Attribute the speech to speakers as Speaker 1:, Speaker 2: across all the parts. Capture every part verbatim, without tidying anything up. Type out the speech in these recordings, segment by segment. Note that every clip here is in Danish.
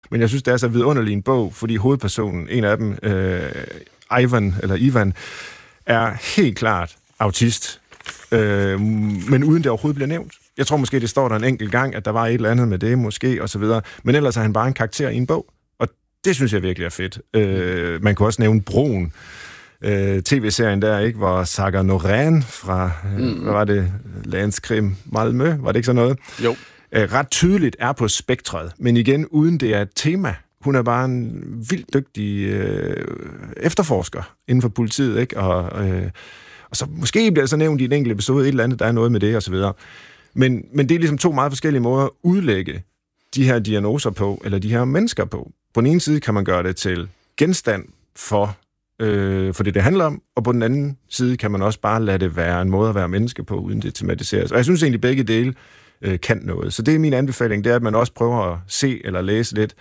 Speaker 1: Men jeg synes, det er så vidunderlig en bog, fordi hovedpersonen, en af dem, øh, Ivan, eller Ivan, er helt klart autist, øh, men uden det overhovedet bliver nævnt. Jeg tror måske, det står der en enkelt gang, at der var et eller andet med det, måske, og så videre. Men ellers er han bare en karakter i en bog, og det synes jeg virkelig er fedt. Øh, man kunne også nævne Broen, øh, tv-serien der, ikke, hvor Saga Noren fra, øh, mm. hvad var det, Landskrim Malmø, var det ikke sådan noget?
Speaker 2: Jo.
Speaker 1: Øh, ret tydeligt er på spektret, men igen, uden det er et tema. Hun er bare en vildt dygtig øh, efterforsker inden for politiet, ikke? Og, øh, og så måske bliver det så nævnt i en enkelt episode, et eller andet, der er noget med det, og så videre. Men, men det er ligesom to meget forskellige måder at udlægge de her diagnoser på, eller de her mennesker på. På den ene side kan man gøre det til genstand for, øh, for det, det handler om, og på den anden side kan man også bare lade det være en måde at være menneske på, uden det tematiseres. Og jeg synes egentlig, begge dele øh, kan noget. Så det er min anbefaling, det er, at man også prøver at se eller læse lidt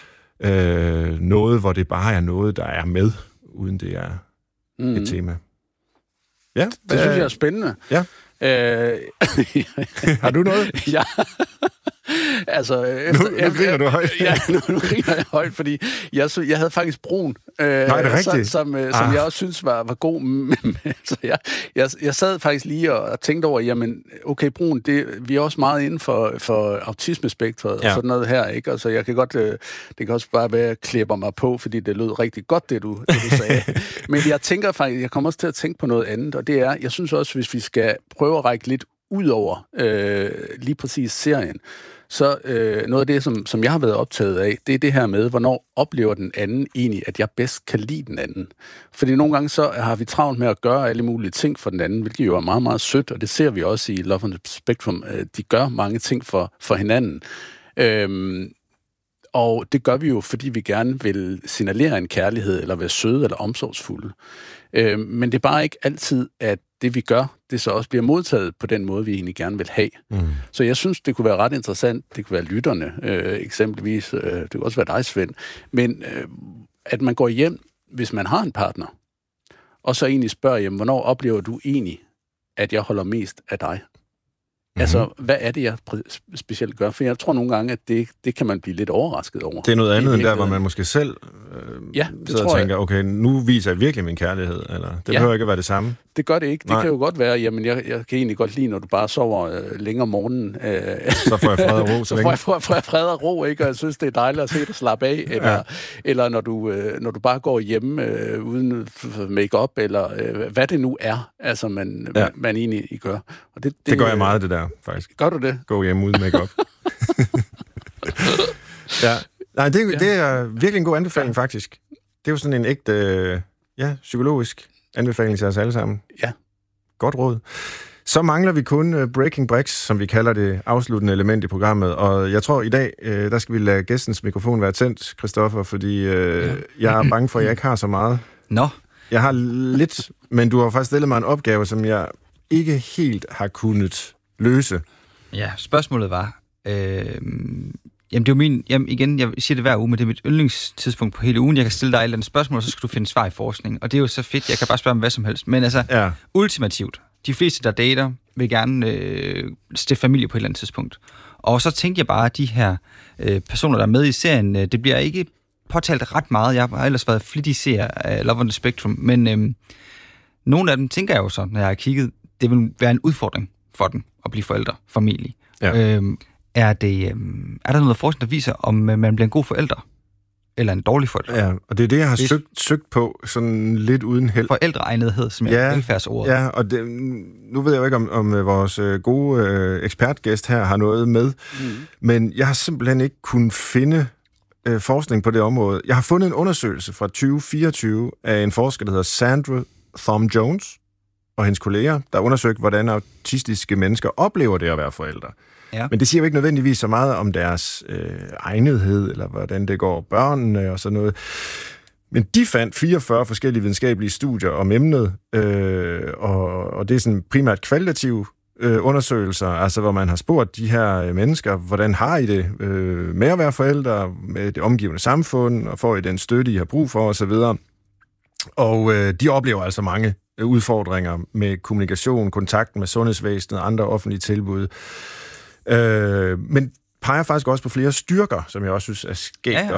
Speaker 1: øh, noget, hvor det bare er noget, der er med, uden det er mm. et tema. Ja,
Speaker 2: det øh, synes jeg er spændende.
Speaker 1: Ja.
Speaker 2: Øh,
Speaker 1: Har du noget?
Speaker 2: Ja. Altså, efter,
Speaker 1: nu, nu griner du højt.
Speaker 2: Ja, nu, nu griner jeg højt, fordi jeg, jeg havde faktisk Broen, øh,
Speaker 1: Nej, det er rigtigt.
Speaker 2: som, som, ah. som jeg også synes var, var god. Så jeg, jeg, jeg sad faktisk lige og, og tænkte over, jamen, okay, Broen, det, vi er også meget inden for, for autismespektret ja. og sådan noget her, ikke? Altså, jeg kan godt, øh, det kan også bare være, at jeg klipper mig på, fordi det lød rigtig godt, det du, det, du sagde. Men jeg tænker faktisk, jeg kommer også til at tænke på noget andet, og det er, jeg synes også, hvis vi skal prøve at række lidt ud over øh, lige præcis serien, så øh, noget af det, som, som jeg har været optaget af, det er det her med, hvornår oplever den anden egentlig, at jeg bedst kan lide den anden. Fordi nogle gange så har vi travlt med at gøre alle mulige ting for den anden, hvilket jo er meget, meget sødt, og det ser vi også i Love on the Spectrum. De gør mange ting for, for hinanden. Øhm, og det gør vi jo, fordi vi gerne vil signalere en kærlighed, eller være søde eller omsorgsfulde. Øhm, men det er bare ikke altid, at det vi gør, det så også bliver modtaget på den måde, vi egentlig gerne vil have. Mm. Så jeg synes, det kunne være ret interessant. Det kunne være lytterne, øh, eksempelvis. Øh, det kunne også være dig, Svend. Men øh, at man går hjem, hvis man har en partner, og så egentlig spørger, jamen, hvornår oplever du egentlig, at jeg holder mest af dig? Mm-hmm. Altså, hvad er det, jeg specielt gør? For jeg tror nogle gange, at det, det kan man blive lidt overrasket over.
Speaker 1: Det er noget andet end der, hvor man måske selv øh,
Speaker 2: ja, det
Speaker 1: sidder
Speaker 2: tror
Speaker 1: og tænker,
Speaker 2: jeg.
Speaker 1: okay, nu viser jeg virkelig min kærlighed, eller det
Speaker 2: ja.
Speaker 1: behøver ikke at være det samme.
Speaker 2: Det gør det ikke. Det
Speaker 1: Nej.
Speaker 2: kan jo godt være, jamen, jeg, jeg kan egentlig godt lide, når du bare sover øh, længere om morgenen. Øh,
Speaker 1: så får jeg fred og ro.
Speaker 2: Så, så får jeg, får jeg fred og ro, ikke? Og jeg synes, det er dejligt at se dig slappe af. Eller, ja. eller når, du, øh, når du bare går hjemme øh, uden make-up, eller øh, hvad det nu er, altså man, ja. man, man egentlig gør. Og det, det,
Speaker 1: det gør jeg meget, det der, faktisk.
Speaker 2: Gør du det?
Speaker 1: Gå hjem uden make-up. ja. Nej, det, det er virkelig en god anbefaling, faktisk. Det er jo sådan en ægte, øh, ja, psykologisk anbefaling til os alle sammen.
Speaker 2: Ja.
Speaker 1: Godt råd. Så mangler vi kun uh, Breaking Bricks, som vi kalder det afsluttende element i programmet. Og jeg tror, i dag, uh, der skal vi lade gæstens mikrofon være tændt, Christoffer, fordi uh, ja. jeg er bange for, at jeg ikke har så meget.
Speaker 3: Nå.
Speaker 1: Jeg har lidt, men du har faktisk stillet mig en opgave, som jeg ikke helt har kunnet løse.
Speaker 3: Ja, spørgsmålet var... Øh... Jamen, det er jo min... Jamen, igen, jeg siger det hver uge, men det er mit yndlingstidspunkt på hele ugen. Jeg kan stille dig et eller andet spørgsmål, og så skal du finde svar i forskning. Og det er jo så fedt. Jeg kan bare spørge om hvad som helst. Men altså, ja. ultimativt. De fleste, der dater, vil gerne øh, stifte familie på et eller andet tidspunkt. Og så tænkte jeg bare, at de her øh, personer, der er med i serien, øh, det bliver ikke påtalt ret meget. Jeg har ellers været flittig seer af Love on the Spectrum. Men øh, nogle af dem tænker jeg jo så, når jeg har kigget, det vil være en udfordring for dem at blive forældre, familie. Ja. Øh, Er, det, er der noget forskning, der viser, om man bliver en god forælder? Eller en dårlig forælder?
Speaker 1: Ja, og det er det, jeg har søgt, søgt på, sådan lidt uden held.
Speaker 3: Forældreegnethed, som er
Speaker 1: ja,
Speaker 3: velfærdsordet.
Speaker 1: Ja, og det, nu ved jeg jo ikke, om, om vores gode øh, ekspertgæst her har noget med, mm. men jeg har simpelthen ikke kunnet finde øh, forskning på det område. Jeg har fundet en undersøgelse fra tyve fireogtyve af en forsker, der hedder Sandra Thom Jones, og hendes kolleger, der har undersøgt, hvordan autistiske mennesker oplever det at være forældre. Ja. Men det siger jo ikke nødvendigvis så meget om deres øh, egnethed, eller hvordan det går børnene og sådan noget. Men de fandt fireogfyrre forskellige videnskabelige studier om emnet, øh, og, og det er sådan primært kvalitative øh, undersøgelser, altså hvor man har spurgt de her mennesker, hvordan har I det øh, med at være forældre, med det omgivende samfund, og får I den støtte, I har brug for osv. Og øh, de oplever altså mange udfordringer med kommunikation, kontakt med sundhedsvæsenet og andre offentlige tilbud. Øh, men peger faktisk også på flere styrker, som jeg også synes er skægt ja, ja.